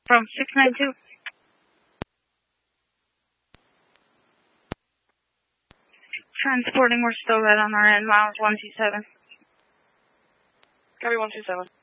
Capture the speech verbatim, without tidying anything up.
From six nine two. Transporting, we're still red on our end, miles one two seven. Copy one two seven.